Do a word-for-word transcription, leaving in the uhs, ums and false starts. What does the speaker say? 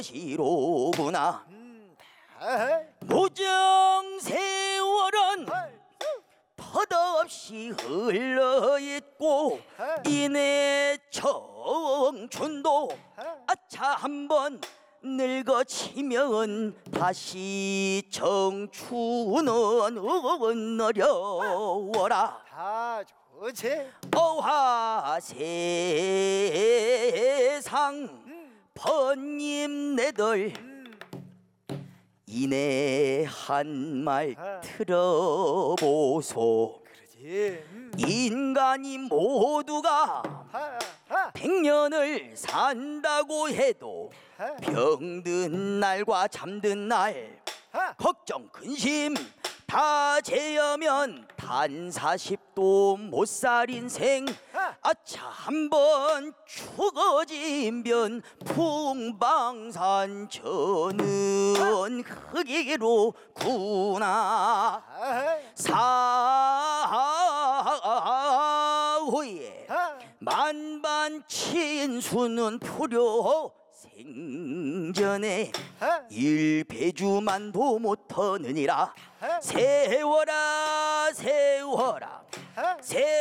시로구나. 음, 에헤이. 무정 세월은 덧없이 흘러있고 이내 청춘도 아차 한번 늙어치면 다시 청춘은 어려워라. 다 좋지. 어화 세상 번님네들 이내 한 말 들어보소. 그러지. 음. 인간이 모두가 하, 하, 백년을 산다고 해도 하, 병든 날과 잠든 날 하. 걱정 근심 다 제어면 단 사십도 못 살 인생 아차 한번 죽어지면 풍방산 저는 흙이로구나. 에헤이. 사후에 하. 만반친수는 표려 생전에 하. 일배주만도 못하느니라. 하. 세워라 세워라 하. 세